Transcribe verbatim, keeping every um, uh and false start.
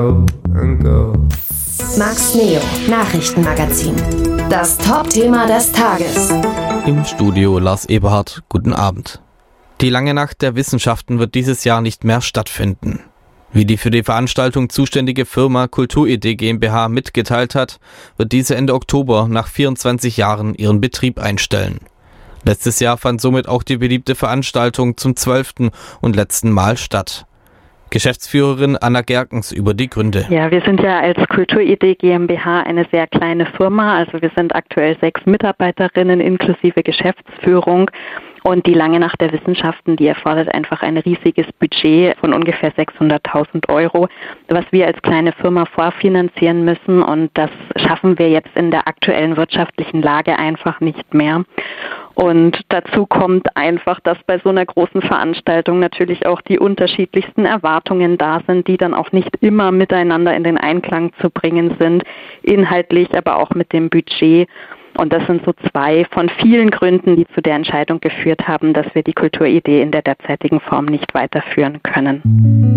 Max Neo, Nachrichtenmagazin. Das Top-Thema des Tages. Im Studio Lars Eberhardt, guten Abend. Die lange Nacht der Wissenschaften wird dieses Jahr nicht mehr stattfinden. Wie die für die Veranstaltung zuständige Firma Kulturidee GmbH mitgeteilt hat, wird diese Ende Oktober nach vierundzwanzig Jahren ihren Betrieb einstellen. Letztes Jahr fand somit auch die beliebte Veranstaltung zum zwölften und letzten Mal statt. Geschäftsführerin Anna Gerkens über die Gründe. Ja, wir sind ja als Kulturidee GmbH eine sehr kleine Firma. Also wir sind aktuell sechs Mitarbeiterinnen inklusive Geschäftsführung. Und die lange Nacht der Wissenschaften, die erfordert einfach ein riesiges Budget von ungefähr sechshunderttausend Euro, was wir als kleine Firma vorfinanzieren müssen. Und das schaffen wir jetzt in der aktuellen wirtschaftlichen Lage einfach nicht mehr. Und dazu kommt einfach, dass bei so einer großen Veranstaltung natürlich auch die unterschiedlichsten Erwartungen da sind, die dann auch nicht immer miteinander in den Einklang zu bringen sind, inhaltlich, aber auch mit dem Budget. Und das sind so zwei von vielen Gründen, die zu der Entscheidung geführt haben, dass wir die Kulturidee in der derzeitigen Form nicht weiterführen können.